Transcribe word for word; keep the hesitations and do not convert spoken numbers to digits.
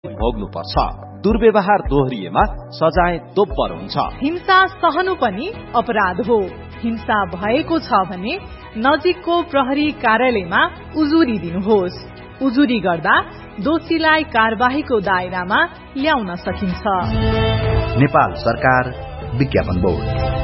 भोग्नु पर्छ। दुर्व्यवहार दोहोरिएमा सजाय दोब्बर हुन्छ। हिंसा सहनु पनि अपराध हो। हिंसा भएको छ भने नजिकको प्रहरी कार्यालयमा उजुरी दिनुहोस्। उजुरी गर्दा दोषीलाई कारबाहीको दायरामा ल्याउन सकिन्छ। नेपाल सरकार विज्ञापन बोर्ड।